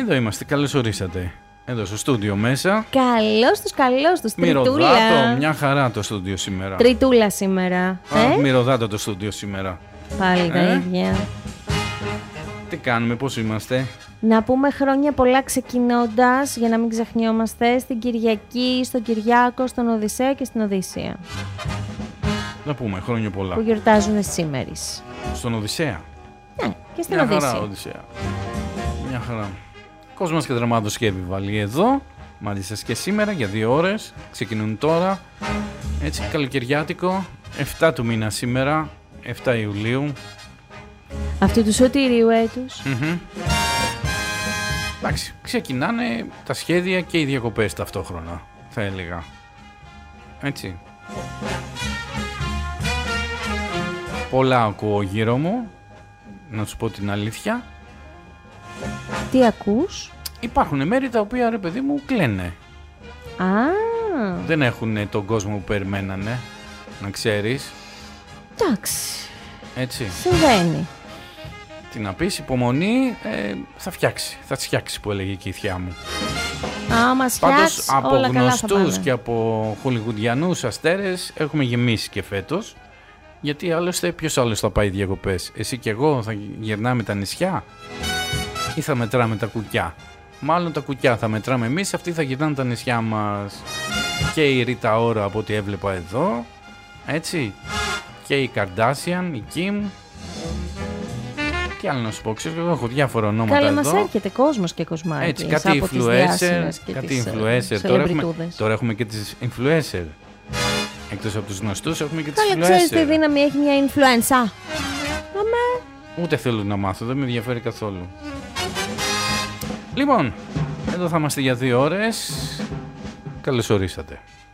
Εδώ είμαστε, καλώς ορίσατε. Εδώ στο στούντιο μέσα. Καλώς τους, Μυρωδάτο, τριτούλα. μια χαρά το στούντιο σήμερα. Τριτούλα σήμερα. Μυρωδάτο το στούντιο σήμερα. Πάλι τα ίδια. Τι κάνουμε, πώς είμαστε? Να πούμε χρόνια πολλά ξεκινώντας, για να μην ξεχνιόμαστε, στην Κυριακή, στον Κυριάκο, στον Οδυσσέα και στην Οδύσσεια. Να πούμε χρόνια πολλά. Που γιορτάζουν σήμερις. Στον Οδυσσέα. Ναι, και στην Μια Οδύσσεια. χαρά, Οδυσσέα. Μια χαρά. Κόσμος και δραμάτος και επιβαλή εδώ. Μαζί σας και σήμερα για 2 ώρες. Ξεκινούν τώρα. Έτσι, καλοκαιριάτικο. 7 του μήνα σήμερα. 7 Ιουλίου. Αυτού του σωτηρίου έτους. Εντάξει, ξεκινάνε τα σχέδια και οι διακοπές ταυτόχρονα, θα έλεγα. Έτσι. Πολλά ακούω γύρω μου, να σου πω την αλήθεια. Τι ακούς? Υπάρχουν μέρη τα οποία, ρε παιδί μου, κλαίνε. Α, Δεν έχουν τον κόσμο που περιμένανε, να ξέρεις. εντάξει. Έτσι. Συμβαίνει. Τι να πεις, υπομονή, θα φτιάξει. Θα τις φτιάξει που έλεγε και η θιά μου. Άμα Πάντως φτιάξει, από όλα καλά θα γνωστούς πάνε. και από χολιγουντιανούς αστέρες έχουμε γεμίσει και φέτος. Γιατί άλλωστε ποιος άλλος θα πάει διακοπές? Εσύ και εγώ θα γυρνάμε τα νησιά ή θα μετράμε τα κουκιά? Μάλλον τα κουκιά θα μετράμε εμείς, αυτοί θα γυρνάνε τα νησιά μας. Και η Ρίτα Όρα από ό,τι έβλεπα εδώ, έτσι. Και η Καρντάσιαν, η Κιμ. Τι άλλο να σου πω, ξέρω εγώ έχω διάφορα ονόματα Καλά, εδώ. μας έρχεται κόσμος και κοσμάκης. Έτσι, κάτι από τις influencer, διάσημες και κάτι τις, influencer. σελεμπριτούδες. Τώρα έχουμε και τις influencer. Εκτός από τους γνωστούς έχουμε και τις Καλά, influencer. ξέρεις τι δύναμη έχει μια influencer? Ούτε θέλω να μάθω, δεν με ενδιαφέρει καθόλου. Λοιπόν, εδώ θα είμαστε για 2 ώρες. Καλώς ορίσατε.